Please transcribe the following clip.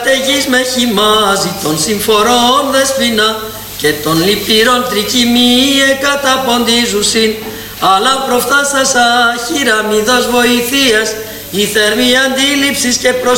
καταιγείς με χυμάζει των συμφορών δεσποινα και των λυπηρών τρικυμίε καταποντίζουσιν, αλλά προφτάσασα χειραμίδας βοηθείας, η θερμή αντίληψης και προς